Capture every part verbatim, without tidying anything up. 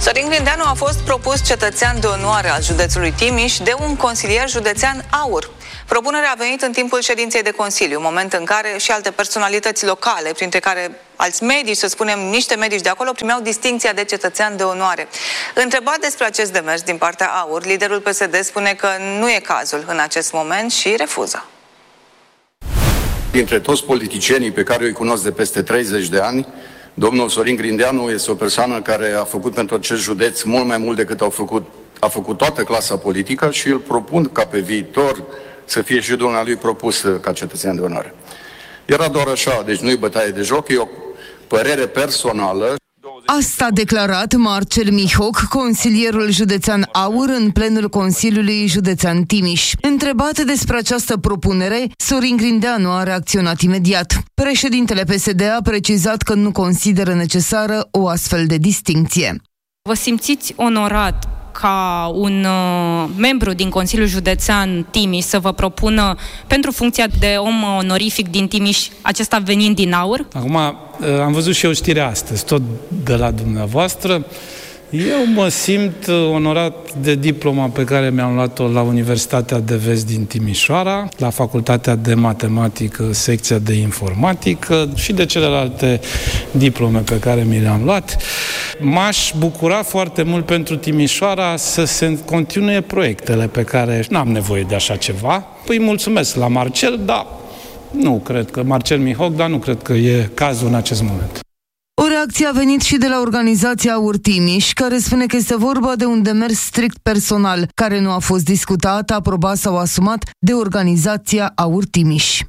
Sorin Grindeanu a fost propus cetățean de onoare al județului Timiș de un consilier județean AUR. Propunerea a venit în timpul ședinței de Consiliu, moment în care și alte personalități locale, printre care alți medici, să spunem, niște medici de acolo, primeau distincția de cetățean de onoare. Întrebat despre acest demers din partea AUR, liderul P S D spune că nu e cazul în acest moment și refuză. Dintre toți politicienii pe care îi cunosc de peste treizeci de ani, domnul Sorin Grindeanu este o persoană care a făcut pentru acest județ mult mai mult decât au făcut, a făcut toată clasa politică și îl propun ca pe viitor să fie și dumnealui propus ca cetățean de onoare. Era doar așa, deci nu-i bătaie de joc, e o părere personală. Asta a declarat Marcel Mihoc, consilierul județean AUR, în plenul Consiliului Județean Timiș. Întrebat despre această propunere, Sorin Grindeanu a reacționat imediat. Președintele P S D a precizat că nu consideră necesară o astfel de distincție. Vă simțiți onorat ca un uh, membru din Consiliul Județean Timiș să vă propună pentru funcția de om onorific din Timiș, acesta venind din AUR? Acum, uh, am văzut și eu știrea astăzi, tot de la dumneavoastră. Eu mă simt onorat de diploma pe care mi-am luat-o la Universitatea de Vest din Timișoara, la Facultatea de Matematică, secția de Informatică și de celelalte diplome pe care mi le-am luat. M-aș bucura foarte mult pentru Timișoara să se continue proiectele pe care n-am nevoie de așa ceva. Păi mulțumesc la Marcel, dar nu cred că, Marcel Mihoc, dar nu cred că e cazul în acest moment. O reacție a venit și de la organizația AUR Timiș, care spune că este vorba de un demers strict personal, care nu a fost discutat, aprobat sau asumat de organizația AUR Timiș.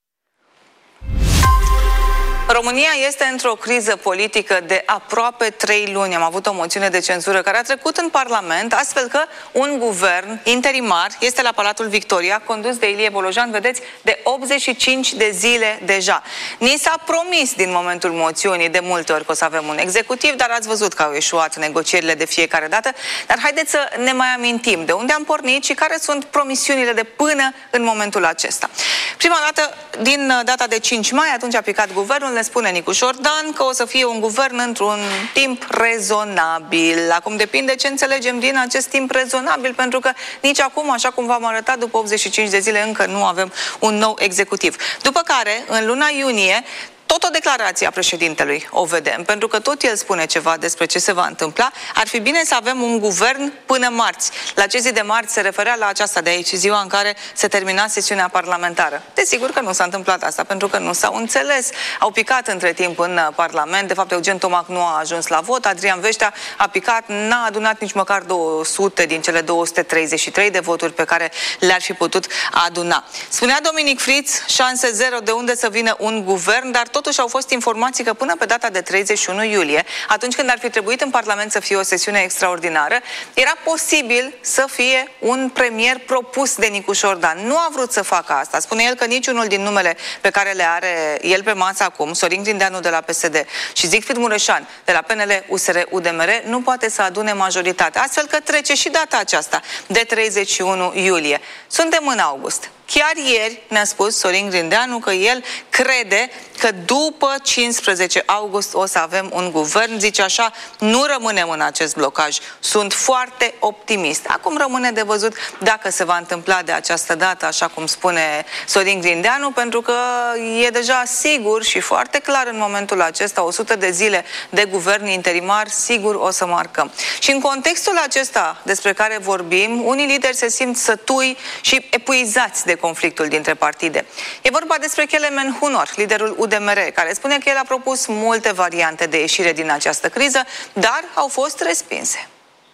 România este într-o criză politică de aproape trei luni. Am avut o moțiune de cenzură care a trecut în Parlament, astfel că un guvern interimar este la Palatul Victoria, condus de Ilie Bolojan, vedeți, de optzeci și cinci de zile deja. Ni s-a promis din momentul moțiunii de multe ori că o să avem un executiv, dar ați văzut că au eșuat negocierile de fiecare dată. Dar haideți să ne mai amintim de unde am pornit și care sunt promisiunile de până în momentul acesta. Prima dată, din data de cinci mai, atunci a picat guvernul, ne spune Nicu Șordan că o să fie un guvern într-un timp rezonabil. Acum depinde ce înțelegem din acest timp rezonabil, pentru că nici acum, așa cum v-am arătat, după optzeci și cinci de zile încă nu avem un nou executiv. După care, în luna iunie, tot o declarație a președintelui o vedem, pentru că tot el spune ceva despre ce se va întâmpla. Ar fi bine să avem un guvern până marți. La ce zi de marți se referea? La aceasta de aici, ziua în care se termina sesiunea parlamentară. Desigur că nu s-a întâmplat asta, pentru că nu s-au înțeles. Au picat între timp în Parlament. De fapt, Eugen Tomac nu a ajuns la vot. Adrian Veștea a picat, n-a adunat nici măcar două sute din cele două sute treizeci și trei de voturi pe care le-ar fi putut aduna. Spunea Dominic Friț, șanse zero de unde să vină un guvern, dar tot Totuși au fost informații că până pe data de treizeci și unu iulie, atunci când ar fi trebuit în Parlament să fie o sesiune extraordinară, era posibil să fie un premier propus de Nicu Șordan. Nu a vrut să facă asta. Spune el că niciunul din numele pe care le are el pe masă acum, Sorin Grindeanu de la P S D și Zicfrid Mureșan de la P N L U S R U D M R, nu poate să adune majoritate. Astfel că trece și data aceasta de treizeci și unu iulie. Suntem în august. Chiar ieri ne-a spus Sorin Grindeanu că el crede că după cincisprezece august o să avem un guvern. Zice așa, nu rămânem în acest blocaj. Sunt foarte optimist. Acum rămâne de văzut dacă se va întâmpla de această dată, așa cum spune Sorin Grindeanu, pentru că e deja sigur și foarte clar în momentul acesta, o sută de zile de guvern interimar, sigur o să marcăm. Și în contextul acesta despre care vorbim, unii lideri se simt sătui și epuizați de conflictul dintre partide. E vorba despre Kelemen Hunor, liderul U D M R, care spune că el a propus multe variante de ieșire din această criză, dar au fost respinse.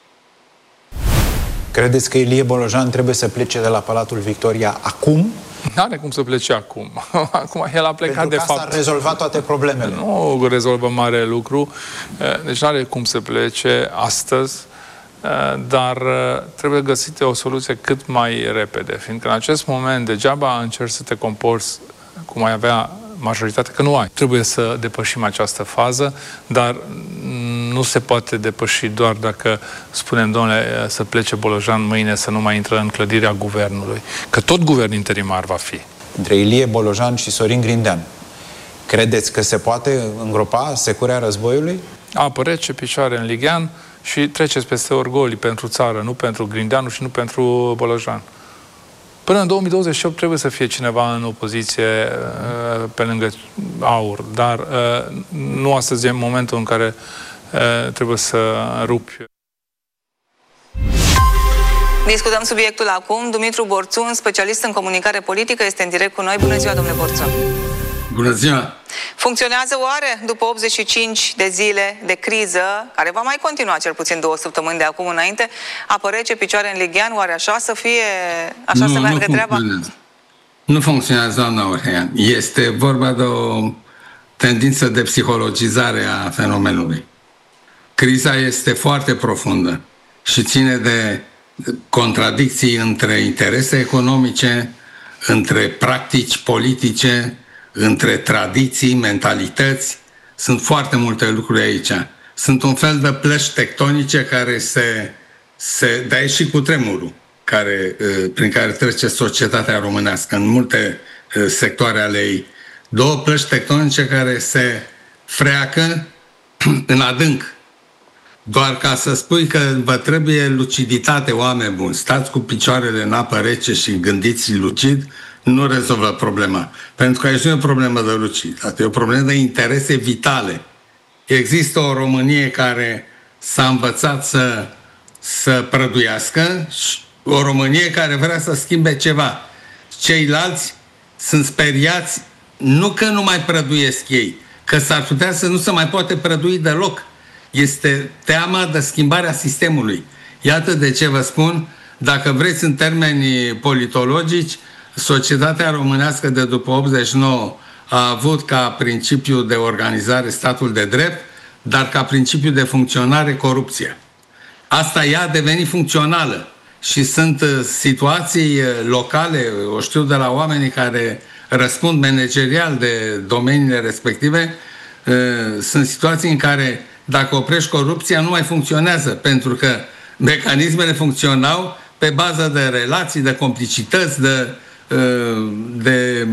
Credeți că Ilie Bolojan trebuie să plece de la Palatul Victoria acum? N-are cum să plece acum. Acum el a plecat. Pentru de că fapt. s-a rezolvat toate problemele. Nu rezolvă mare lucru. Deci n-are cum să plece astăzi, dar trebuie găsită o soluție cât mai repede, fiindcă în acest moment degeaba încerci să te comporți cum ai avea majoritate, că nu ai. Trebuie să depășim această fază, dar nu se poate depăși doar dacă spunem, domnule, să plece Bolojan mâine, să nu mai intră în clădirea guvernului. Că tot guvern interimar va fi. Între Ilie Bolojan și Sorin Grindeanu, credeți că se poate îngropa securea războiului? Apă rece, picioare în lighean și treceți peste orgolii pentru țară, nu pentru Grindeanu și nu pentru Bolojan. Până în două mii douăzeci și opt trebuie să fie cineva în opoziție uh, pe lângă AUR, dar uh, nu astăzi e momentul în care uh, trebuie să rupi. Discutăm subiectul acum. Dumitru Borțun, specialist în comunicare politică, este în direct cu noi. Bună ziua, domnule Borțun! Bună ziua! Funcționează oare, după optzeci și cinci de zile de criză, care va mai continua cel puțin două săptămâni de acum înainte, apă rece, picioare în lighean, oare așa să fie, așa nu, să meargă nu treaba? Nu funcționează, doamna Orhean. Este vorba de o tendință de psihologizare a fenomenului. Criza este foarte profundă și ține de contradicții între interese economice, între practici politice, între tradiții, mentalități. Sunt foarte multe lucruri aici. Sunt un fel de plăci tectonice care se... se de aici și cu tremurul care, prin care trece societatea românească în multe sectoare ale ei. Două plăci tectonice care se freacă în adânc. Doar ca să spui că vă trebuie luciditate, oameni buni. Stați cu picioarele în apă rece și gândiți lucid, nu rezolvă problema. Pentru că aici nu e o problemă de luciditate, e o problemă de interese vitale. Există o Românie care s-a învățat să, să prăduiască și o Românie care vrea să schimbe ceva. Ceilalți sunt speriați, nu că nu mai prăduiesc ei, că s-ar putea să nu se mai poate prădui deloc. Este teama de schimbarea sistemului. Iată de ce vă spun, dacă vreți în termeni politologici, societatea românească de după optzeci și nouă a avut ca principiu de organizare statul de drept, dar ca principiu de funcționare corupția. Asta ea a devenit funcțională și sunt situații locale, o știu de la oamenii care răspund managerial de domeniile respective, sunt situații în care dacă oprești corupția nu mai funcționează, pentru că mecanismele funcționau pe bază de relații, de complicități, de de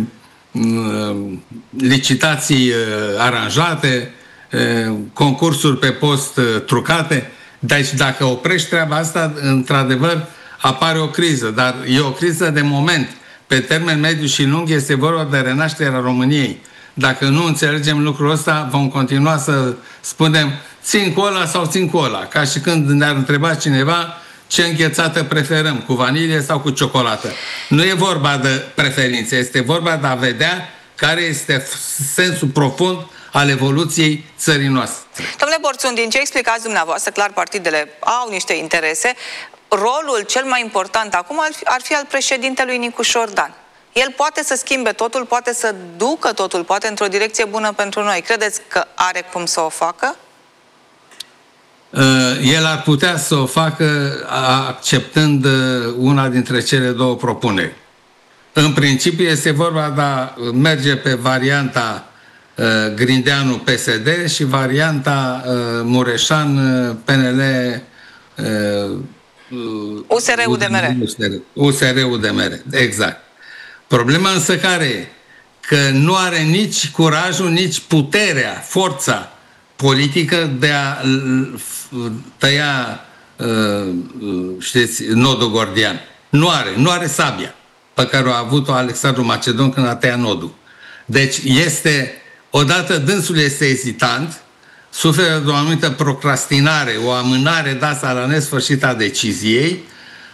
licitații aranjate, concursuri pe post trucate. Deci dacă oprești treaba asta, într-adevăr apare o criză, dar e o criză de moment. Pe termen mediu și lung este vorba de renașterea României. Dacă nu înțelegem lucrul ăsta, vom continua să spunem țin cu ăla sau țin cu ăla. Ca și când ne-ar întreba cineva ce înghețată preferăm, cu vanilie sau cu ciocolată. Nu e vorba de preferințe, este vorba de a vedea care este sensul profund al evoluției țării noastre. Domnule Borțun, din ce explicați dumneavoastră, clar partidele au niște interese, rolul cel mai important acum ar fi, ar fi al președintelui Nicușor Dan. El poate să schimbe totul, poate să ducă totul, poate într-o direcție bună pentru noi. Credeți că are cum să o facă? El ar putea să o facă acceptând una dintre cele două propuneri. În principiu este vorba de a merge pe varianta Grindeanu P S D și varianta Mureșan P N L U S R U D M R. U S R U D M R, exact. Problema însă care e? Că nu are nici curajul, nici puterea, forța politică de a tăia, știți, nodul gordian. Nu are, nu are sabia pe care a avut-o Alexandru Macedon când a tăiat nodul. Deci este, odată dânsul este ezitant, suferă de o anumită procrastinare, o amânare de asta la nesfârșit a deciziei,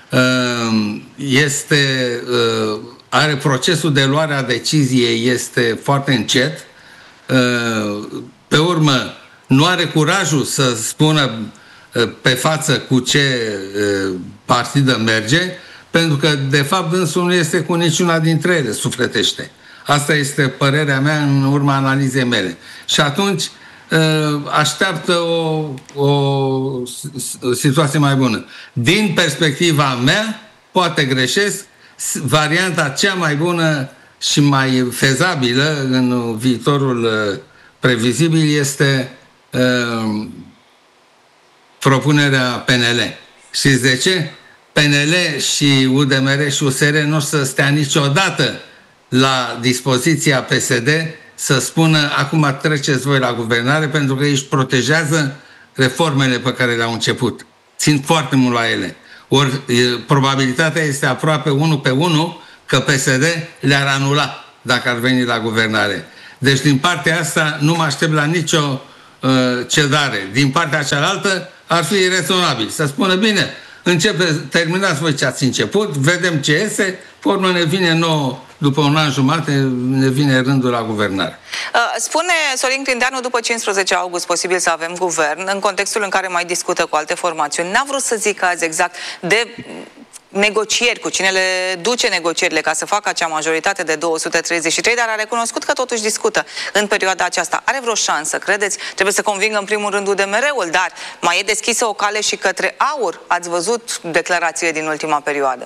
este, are procesul de luare a deciziei este foarte încet, pe urmă nu are curajul să spună pe față cu ce partidă merge, pentru că de fapt dânsul nu este cu niciuna dintre ele, sufletește. Asta este părerea mea în urma analizei mele. Și atunci așteaptă o, o situație mai bună. Din perspectiva mea, poate greșesc, varianta cea mai bună și mai fezabilă în viitorul previzibil este uh, propunerea P N L. Știți de ce? P N L și U D M R și U S R nu o să stea niciodată la dispoziția P S D să spună acum treceți voi la guvernare, pentru că ei își protejează reformele pe care le-au început. Țin foarte mult la ele. Ori probabilitatea este aproape unu pe unu că P S D le-ar anula dacă ar veni la guvernare. Deci din partea asta nu mă aștept la nicio uh, cedare. Din partea cealaltă ar fi rezonabil să spună bine, începe, terminați voi ce ați început, vedem ce iese, pe urmă ne vine nouă, după un an jumate, ne vine rândul la guvernare. Spune Sorin Grindeanu, după cincisprezece august posibil să avem guvern, în contextul în care mai discută cu alte formațiuni. N-a vrut să zic azi exact de negocieri, cu cine le duce negocierile ca să facă acea majoritate de două sute treizeci și trei, dar a recunoscut că totuși discută în perioada aceasta. Are vreo șansă, credeți? Trebuie să convingă în primul rând U D M R-ul, dar mai e deschisă o cale și către AUR? Ați văzut declarațiile din ultima perioadă?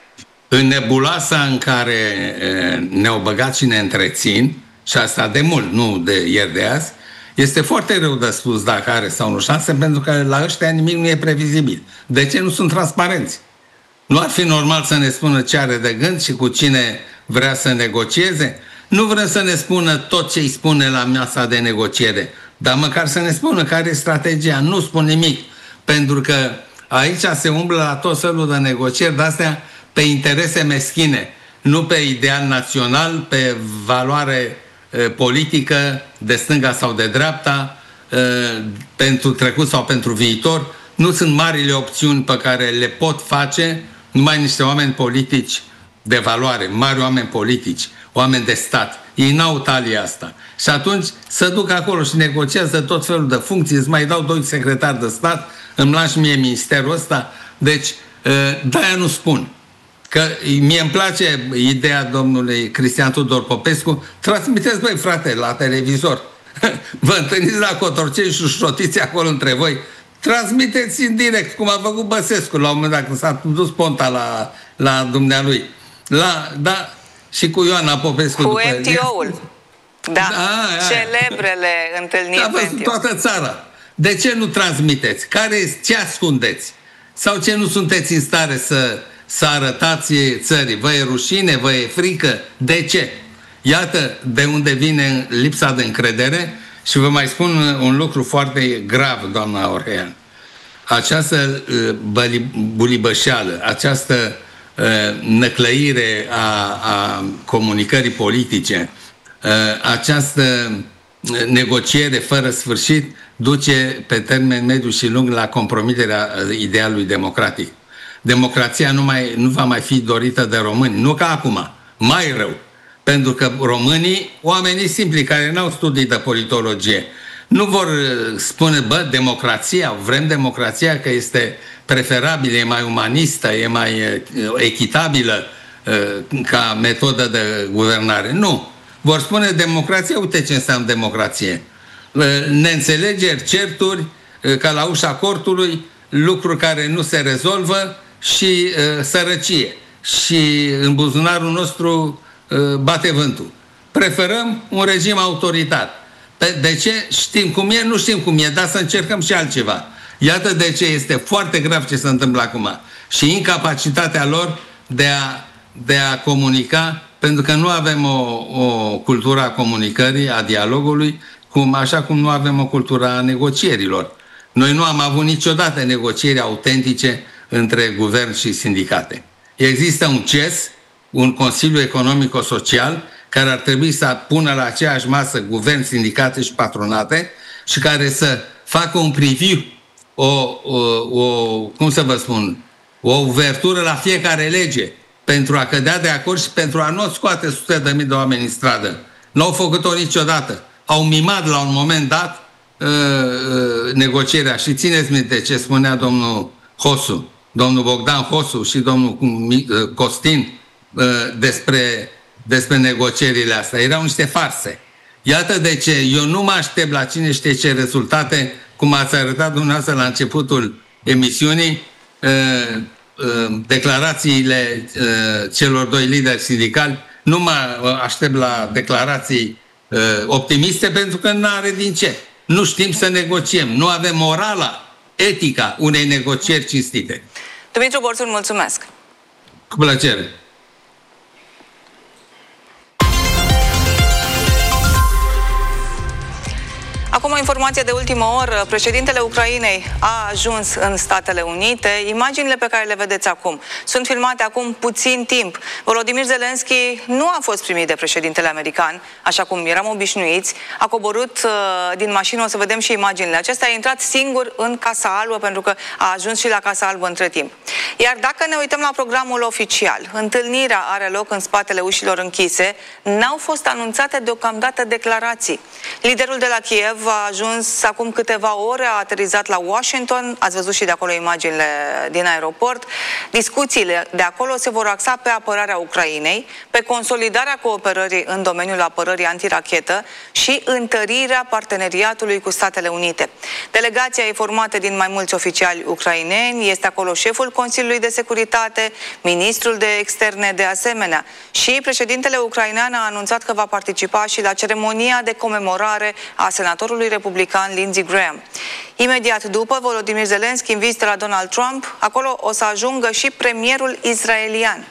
În nebuloasa în care ne-au băgat și ne întrețin, și asta de mult, nu de ieri de azi, este foarte rău de spus dacă are sau nu șanse, pentru că la ăștia nimic nu e previzibil. De ce nu sunt transparenți? Nu ar fi normal să ne spună ce are de gând și cu cine vrea să negocieze? Nu vrem să ne spună tot ce îi spune la masa de negociere, dar măcar să ne spună care e strategia. Nu spun nimic, pentru că aici se umblă la tot felul de negocieri de-astea pe interese meschine, nu pe ideal național, pe valoare e, politică de stânga sau de dreapta, e, pentru trecut sau pentru viitor. Nu sunt marile opțiuni pe care le pot face numai niște oameni politici de valoare, mari oameni politici, oameni de stat. Ei n-au talia asta. Și atunci să duc acolo și negociază tot felul de funcții, îți mai dau doi secretari de stat, îmi lași mie ministerul ăsta. Deci, de-aia nu spun. Că mie îmi place ideea domnului Cristian Tudor Popescu, transmiteți, băi frate, la televizor. Vă întâlniți la Cotorceni și șotiți acolo între voi. Transmiteți în direct, cum a făcut Băsescu la un moment dat, când s-a dus Ponta la, la dumnealui. La, da, și cu Ioana Popescu. Cu după M T O-ul. Da, da, celebrele întâlniri da, M T O. toată țara. De ce nu transmiteți? Care, ce ascundeți? Sau ce nu sunteți în stare să, să arătați țării? Vă e rușine? Vă e frică? De ce? Iată de unde vine lipsa de încredere. Și vă mai spun un lucru foarte grav, doamna Orhean. Această uh, bulibășeală, această uh, năclăire a, a comunicării politice, uh, această negociere fără sfârșit duce pe termen mediu și lung la compromiterea idealului democratic. Democrația nu, mai, nu va mai fi dorită de români, nu ca acum, mai rău. Pentru că românii, oamenii simpli care n-au studii de politologie, nu vor spune, bă, democrația, vrem democrația că este preferabilă, e mai umanistă, e mai echitabilă ca metodă de guvernare. Nu. Vor spune democrația, uite ce înseamnă democrație. Neînțelegeri, certuri, ca la ușa cortului, lucruri care nu se rezolvă și sărăcie. Și în buzunarul nostru bate vântul. Preferăm un regim autoritar. De ce? Știm cum e, nu știm cum e, dar să încercăm și altceva. Iată de ce este foarte grav ce se întâmplă acum. Și incapacitatea lor de a, de a comunica, pentru că nu avem o, o cultură a comunicării, a dialogului, cum, așa cum nu avem o cultură a negocierilor. Noi nu am avut niciodată negocieri autentice între guvern și sindicate. Există un C E S, un Consiliu Economico-Social, care ar trebui să pună la aceeași masă guvern, sindicate și patronate și care să facă un preview, o, o, o, cum să vă spun, o uvertură la fiecare lege pentru a cădea de acord și pentru a nu scoate sute de mii de oameni în stradă. Nu au făcut-o niciodată. Au mimat la un moment dat uh, uh, negocierea. Și țineți minte ce spunea domnul Hosu, domnul Bogdan Hosu și domnul uh, Costin uh, despre, despre negocierile astea. Erau niște farse. Iată de ce eu nu mă aștept la cine știe ce rezultate, cum ați arătat dumneavoastră la începutul emisiunii, uh, uh, declarațiile uh, celor doi lideri sindicali. Nu mă aștept la declarații uh, optimiste, pentru că nu are din ce. Nu știm să negociem. Nu avem morala, etica unei negocieri cinstite. Dumitru Borțun, mulțumesc! Cu plăcere! Acum Acum o informație de ultimă oră. Președintele Ucrainei a ajuns în Statele Unite. Imaginile pe care le vedeți acum sunt filmate acum puțin timp. Volodymyr Zelensky nu a fost primit de președintele american, așa cum eram obișnuiți. A coborât uh, din mașină, o să vedem și imaginile acestea. A intrat singur în Casa Albă, pentru că a ajuns și la Casa Albă între timp. Iar dacă ne uităm la programul oficial, întâlnirea are loc în spatele ușilor închise. N-au fost anunțate deocamdată declarații. Liderul de la Kiev a ajuns acum câteva ore, a aterizat la Washington, ați văzut și de acolo imaginile din aeroport. Discuțiile de acolo se vor axa pe apărarea Ucrainei, pe consolidarea cooperării în domeniul apărării antirachetă și întărirea parteneriatului cu Statele Unite. Delegația e formată din mai mulți oficiali ucraineni, este acolo șeful Consiliului de Securitate, ministrul de externe de asemenea, și președintele ucrainean a anunțat că va participa și la ceremonia de comemorare a senatorului republican Lindsey Graham. Imediat după, Volodymyr Zelensky în vizită la Donald Trump, acolo o să ajungă și premierul israelian.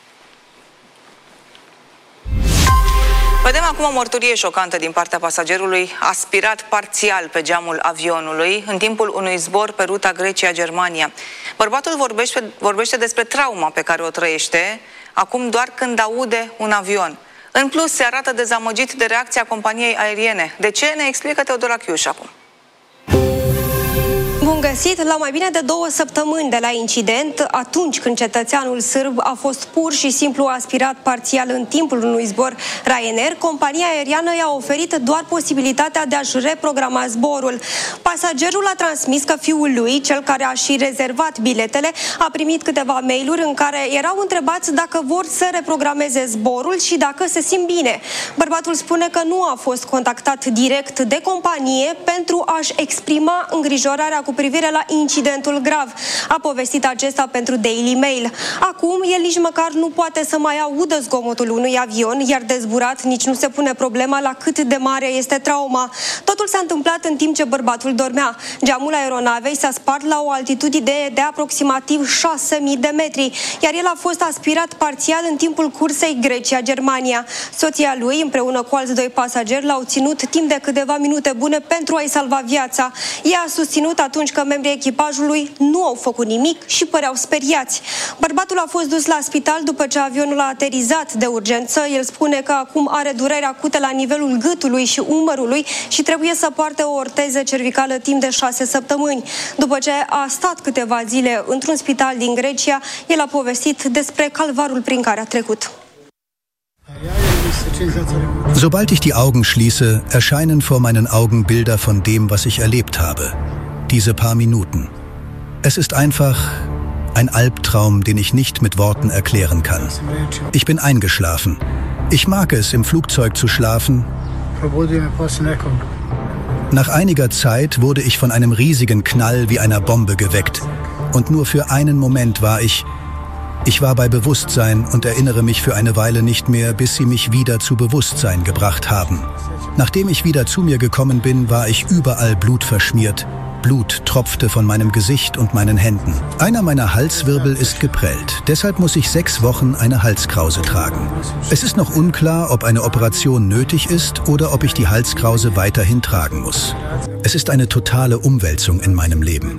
Vedem acum o mărturie șocantă din partea pasagerului aspirat parțial pe geamul avionului în timpul unui zbor pe ruta Grecia-Germania. Bărbatul vorbește, vorbește despre trauma pe care o trăiește acum doar când aude un avion. În plus, se arată dezamăgit de reacția companiei aeriene. De ce? Ne explică Teodora Chiuș acum. Bun găsit! La mai bine de două săptămâni de la incident, atunci când cetățeanul sârb a fost pur și simplu aspirat parțial în timpul unui zbor Ryanair, compania aeriană i-a oferit doar posibilitatea de a-și reprograma zborul. Pasagerul a transmis că fiul lui, cel care a și rezervat biletele, a primit câteva mail-uri în care erau întrebați dacă vor să reprogrameze zborul și dacă se simt bine. Bărbatul spune că nu a fost contactat direct de companie pentru a-și exprima îngrijorarea cu privire la incidentul grav. A povestit acesta pentru Daily Mail. Acum, el nici măcar nu poate să mai audă zgomotul unui avion, iar de zburat nici nu se pune problema la cât de mare este trauma. Totul s-a întâmplat în timp ce bărbatul dormea. Geamul aeronavei s-a spart la o altitudine de aproximativ șase mii de metri, iar el a fost aspirat parțial în timpul cursei Grecia-Germania. Soția lui, împreună cu alți doi pasageri, l-au ținut timp de câteva minute bune pentru a-i salva viața. Ea a susținut atunci că membrii echipajului nu au făcut nimic și păreau speriați. Bărbatul a fost dus la spital după ce avionul a aterizat de urgență. El spune că acum are dureri acute la nivelul gâtului și umărului și trebuie să poarte o orteză cervicală timp de șase săptămâni. După ce a stat câteva zile într-un spital din Grecia, el a povestit despre calvarul prin care a trecut. Sobald ich die Augen schließe, erscheinen vor meinen Augen Bilder von dem, was ich erlebt habe. Diese paar Minuten. Es ist einfach ein Albtraum, den ich nicht mit Worten erklären kann. Ich bin eingeschlafen. Ich mag es, im Flugzeug zu schlafen. Nach einiger Zeit wurde ich von einem riesigen Knall wie einer Bombe geweckt. Und nur für einen Moment war ich... Ich war bei Bewusstsein und erinnere mich für eine Weile nicht mehr, bis sie mich wieder zu Bewusstsein gebracht haben. Nachdem ich wieder zu mir gekommen bin, war ich überall blutverschmiert. Blut tropfte von meinem Gesicht und meinen Händen. Einer meiner Halswirbel ist geprellt. Deshalb muss ich sechs Wochen eine Halskrause tragen. Es ist noch unklar, ob eine Operation nötig ist oder ob ich die Halskrause weiterhin tragen muss. Es ist eine totale Umwälzung in meinem Leben.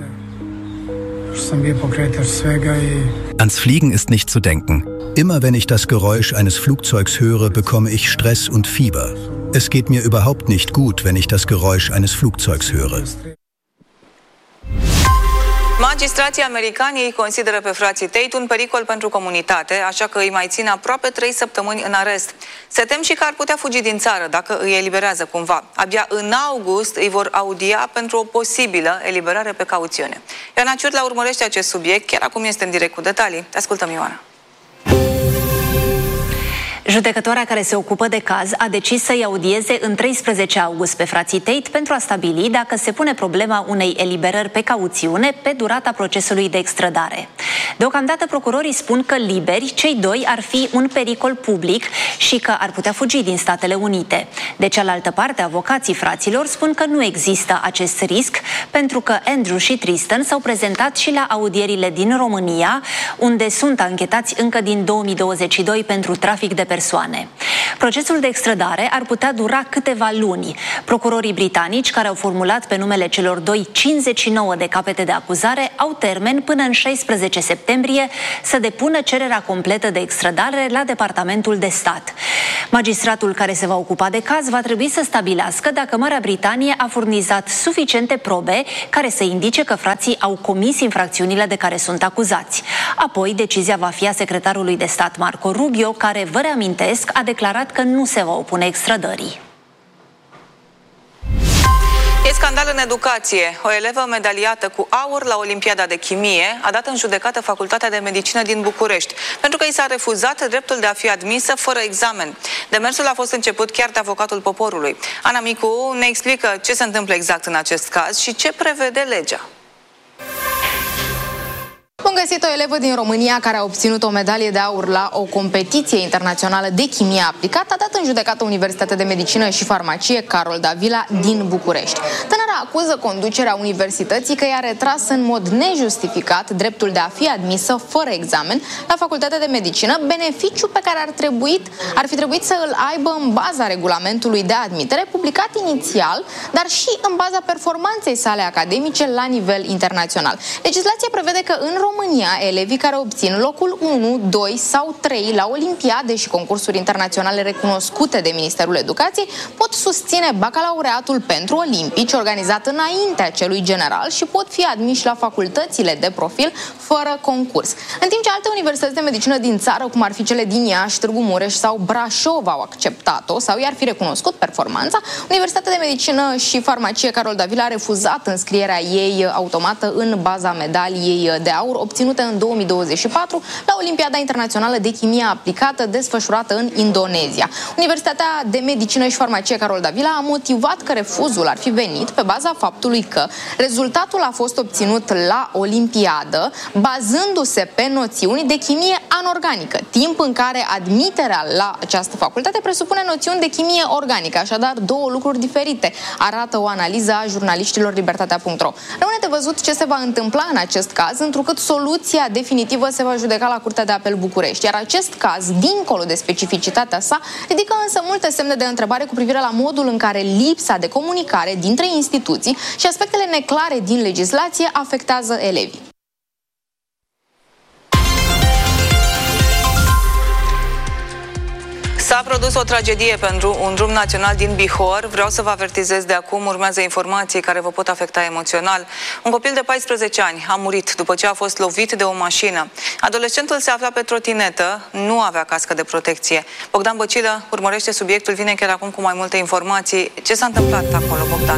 Ans Fliegen ist nicht zu denken. Immer wenn ich das Geräusch eines Flugzeugs höre, bekomme ich Stress und Fieber. Es geht mir überhaupt nicht gut, wenn ich das Geräusch eines Flugzeugs höre. Magistrații americani îi consideră pe frații Tate un pericol pentru comunitate, așa că îi mai țin aproape trei săptămâni în arest. Se tem și că ar putea fugi din țară dacă îi eliberează cumva. Abia în august îi vor audia pentru o posibilă eliberare pe cauțiune. Ioana Ciurla urmărește acest subiect, chiar acum este în direct cu detalii. Te ascultăm, Ioana. Judecătoarea care se ocupă de caz a decis să-i audieze în treisprezece august pe frații Tate pentru a stabili dacă se pune problema unei eliberări pe cauțiune pe durata procesului de extradare. Deocamdată procurorii spun că liberi, cei doi ar fi un pericol public și că ar putea fugi din Statele Unite. De cealaltă parte, avocații fraților spun că nu există acest risc pentru că Andrew și Tristan s-au prezentat și la audierile din România, unde sunt anchetați încă din două mii douăzeci și doi pentru trafic de persoane persoane. Procesul de extradare ar putea dura câteva luni. Procurorii britanici, care au formulat pe numele celor doi cincizeci și nouă de capete de acuzare, au termen până în șaisprezece septembrie să depună cererea completă de extradare la Departamentul de Stat. Magistratul care se va ocupa de caz va trebui să stabilească dacă Marea Britanie a furnizat suficiente probe care să indice că frații au comis infracțiunile de care sunt acuzați. Apoi, decizia va fi a secretarului de stat Marco Rubio, care, vă reamintesc, a declarat că nu se va opune extradării. E scandal în educație. O elevă medaliată cu aur la Olimpiada de Chimie a dat în judecată Facultatea de Medicină din București, pentru că i s-a refuzat dreptul de a fi admisă fără examen. Demersul a fost început chiar de avocatul poporului. Ana Micu ne explică ce se întâmplă exact în acest caz și ce prevede legea. Am găsit o elevă din România care a obținut o medalie de aur la o competiție internațională de chimie aplicată, a dat în judecată Universitatea de Medicină și Farmacie Carol Davila din București. Tânăra acuză conducerea universității că i-a retras în mod nejustificat dreptul de a fi admisă fără examen la Facultatea de Medicină, beneficiu pe care ar, trebuit, ar fi trebuit să îl aibă în baza regulamentului de admitere, publicat inițial, dar și în baza performanței sale academice la nivel internațional. Legislația prevede că în România România, elevii care obțin locul unu, doi sau trei la olimpiade și concursuri internaționale recunoscute de Ministerul Educației pot susține bacalaureatul pentru olimpici organizat înaintea celui general și pot fi admiși la facultățile de profil fără concurs. În timp ce alte universități de medicină din țară, cum ar fi cele din Iași, Târgu Mureș sau Brașov, au acceptat-o sau i-ar fi recunoscut performanța, Universitatea de Medicină și Farmacie Carol Davila a refuzat înscrierea ei automată în baza medaliei de aur obținută în două mii douăzeci și patru la Olimpiada Internațională de Chimie Aplicată desfășurată în Indonezia. Universitatea de Medicină și Farmacie Carol Davila a motivat că refuzul ar fi venit pe baza faptului că rezultatul a fost obținut la Olimpiadă bazându-se pe noțiuni de chimie anorganică, timp în care admiterea la această facultate presupune noțiuni de chimie organică, așadar două lucruri diferite, arată o analiză a jurnaliștilor Libertatea punct ro. Rămâne de văzut ce se va întâmpla în acest caz, întrucât soluția definitivă se va judeca la Curtea de Apel București, iar acest caz, dincolo de specificitatea sa, ridică însă multe semne de întrebare cu privire la modul în care lipsa de comunicare dintre instituții și aspectele neclare din legislație afectează elevii. S-a produs o tragedie pentru un drum național din Bihor. Vreau să vă avertizez de acum, urmează informații care vă pot afecta emoțional. Un copil de paisprezece ani a murit după ce a fost lovit de o mașină. Adolescentul se afla pe trotinetă, nu avea cască de protecție. Bogdan Băcilă urmărește subiectul, vine chiar acum cu mai multe informații. Ce s-a întâmplat acolo, Bogdan?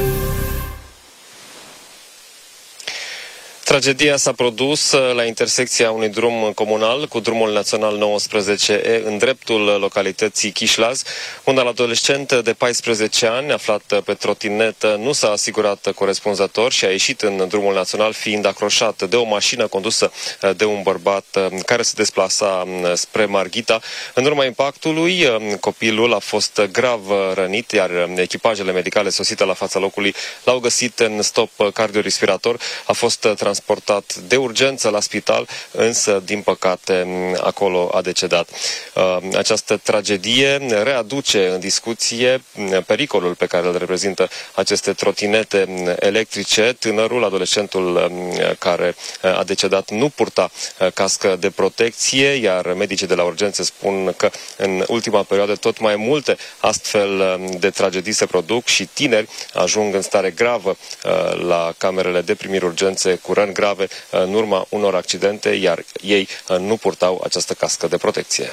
Tragedia s-a produs la intersecția unui drum comunal cu drumul național nouăsprezece E în dreptul localității Chișlaz, unde un adolescent de paisprezece ani aflat pe trotinetă nu s-a asigurat corespunzător și a ieșit în drumul național fiind acroșat de o mașină condusă de un bărbat care se desplasa spre Marghita. În urma impactului, copilul a fost grav rănit, iar echipajele medicale sosite la fața locului l-au găsit în stop cardiorespirator. A fost transportat transportat de urgență la spital, însă, din păcate, acolo a decedat. Această tragedie readuce în discuție pericolul pe care îl reprezintă aceste trotinete electrice. Tânărul, adolescentul care a decedat, nu purta cască de protecție, iar medicii de la urgențe spun că în ultima perioadă tot mai multe astfel de tragedii se produc și tineri ajung în stare gravă la camerele de primiri urgențe cu răni grave în urma unor accidente, iar ei nu purtau această cască de protecție.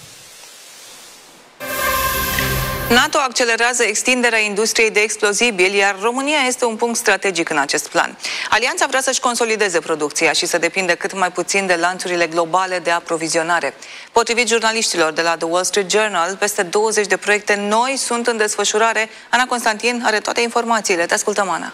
NATO accelerează extinderea industriei de explozibili, iar România este un punct strategic în acest plan. Alianța vrea să-și consolideze producția și să depindă cât mai puțin de lanțurile globale de aprovizionare. Potrivit jurnaliștilor de la The Wall Street Journal, peste douăzeci de proiecte noi sunt în desfășurare. Ana Constantin are toate informațiile. Te ascultăm, Ana.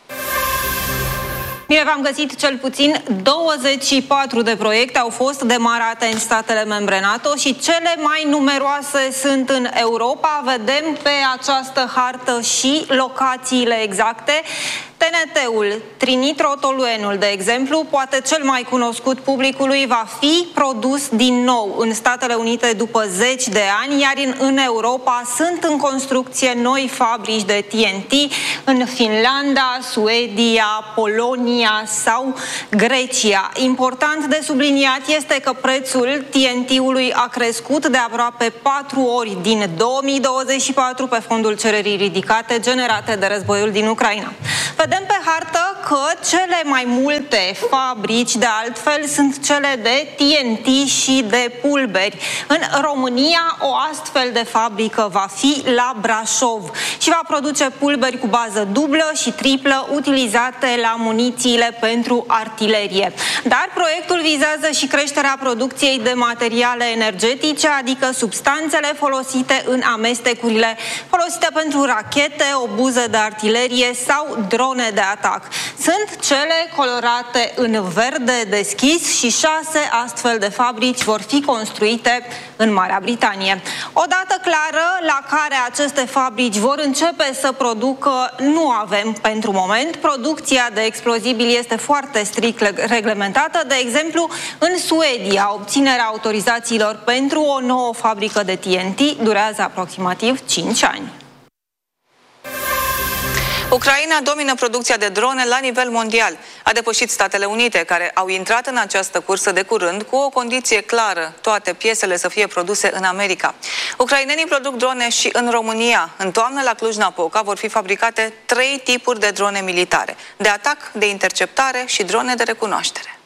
Bine, v-am găsit, cel puțin douăzeci și patru de proiecte au fost demarate în statele membre NATO și cele mai numeroase sunt în Europa. Vedem pe această hartă și locațiile exacte. T N T-ul, trinitrotoluenul, de exemplu, poate cel mai cunoscut publicului, va fi produs din nou în Statele Unite după zeci de ani, iar în, în Europa sunt în construcție noi fabrici de T N T în Finlanda, Suedia, Polonia sau Grecia. Important de subliniat este că prețul T N T-ului a crescut de aproape patru ori din două mii douăzeci și patru pe fondul cererii ridicate generate de războiul din Ucraina. Vedem pe hartă că cele mai multe fabrici, de altfel, sunt cele de T N T și de pulberi. În România, o astfel de fabrică va fi la Brașov și va produce pulberi cu bază dublă și triplă utilizate la munițiile pentru artilerie. Dar proiectul vizează și creșterea producției de materiale energetice, adică substanțele folosite în amestecurile folosite pentru rachete, obuze de artilerie sau drone de atac. Sunt cele colorate în verde deschis și șase astfel de fabrici vor fi construite în Marea Britanie. O dată clară la care aceste fabrici vor începe să producă nu avem pentru moment. Producția de explozibili este foarte strict reglementată. De exemplu, în Suedia, obținerea autorizațiilor pentru o nouă fabrică de T N T durează aproximativ cinci ani. Ucraina domină producția de drone la nivel mondial. A depășit Statele Unite, care au intrat în această cursă de curând cu o condiție clară: toate piesele să fie produse în America. Ucrainenii produc drone și în România. În toamnă, la Cluj-Napoca, vor fi fabricate trei tipuri de drone militare: de atac, de interceptare și drone de recunoaștere.